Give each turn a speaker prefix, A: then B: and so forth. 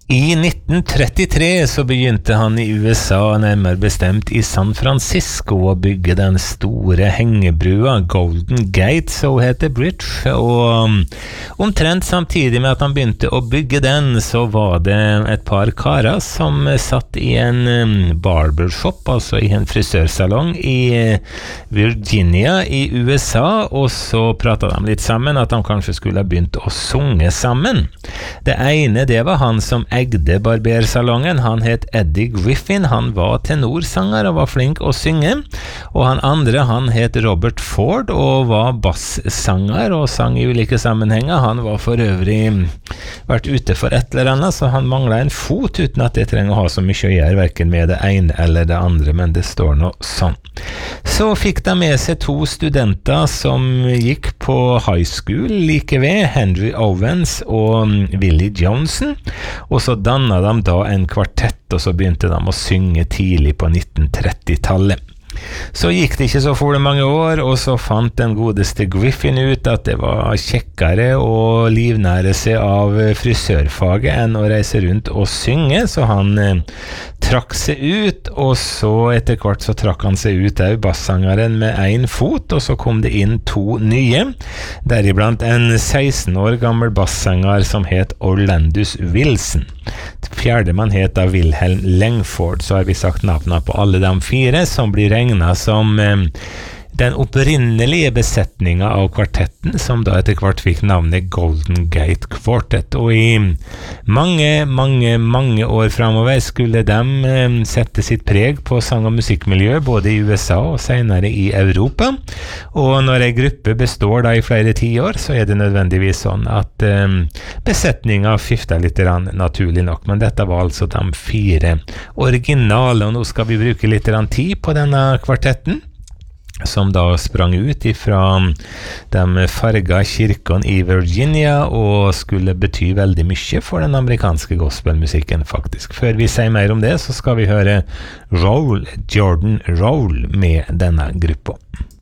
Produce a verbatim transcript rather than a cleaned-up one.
A: I nitten trettitre så begynte han i U S A, nærmere bestemt i San Francisco, å bygge den store hengebrua, Golden Gate, så heter Bridge, og um, omtrent samtidig med at han begynte å bygge den, så var det et par karer som satt i en um, barbershop, altså i en frisørsalong i Virginia i U S A, og så pratet de litt sammen at de kanskje skulle ha begynt å sunge sammen. Det ene, det var han som egde barbersalongen. Han het Eddie Griffin. Han var tenorsanger og var flink å synge. Og han andre, han het Robert Ford og var bassanger og sang i ulike sammenhenger. Han var for øvrig vært ute for et eller annet, så han manglet en fot, uten at det trenger å ha så mye å gjøre, hverken med det ene eller det andre, men det står nå sånn. Så fikk de med seg to studenter som gikk på high school like ved, Henry Owens og Willie Johnson, og så dannet de da en kvartett, og så begynte de å synge tidlig på nitten tretti-tallet. Så gikk det ikke så for det mange år, og så fant den godeste Griffin ut at det var kjekkere å livnære seg av frisørfaget enn å reise rundt og synge, så han eh, trakk seg ut, og så etter hvert så trakk han seg ut av bassangeren med en fot, og så kom det inn to nye, deriblant en seksten år gammel bassanger som het Orlandus Wilson. Fjerde man het da Wilhelm Langford, så har vi sagt navnene på alle de fire, som blir regnet som eh, den opprinnelige besetningen av kvartetten, som da etter hvert fikk navnet Golden Gate Quartet, og i mange, mange, mange år fremover skulle de eh, sette sitt preg på sang- og musikkmiljø, både i U S A og senere i Europa, og når en gruppe består da i flere tiår, så er det nødvendigvis sånn at eh, besetningen skifter litt grann, naturlig nok, men dette var altså de fire originale, og nå skal vi bruke litt grann tid på denne kvartetten, som da sprang ut ifra de farga kirkene i Virginia og skulle bety veldig mye for den amerikanske gospelmusikken faktisk. Før vi sier mer om det, så skal vi høre Roll, Jordan Roll med denne gruppa.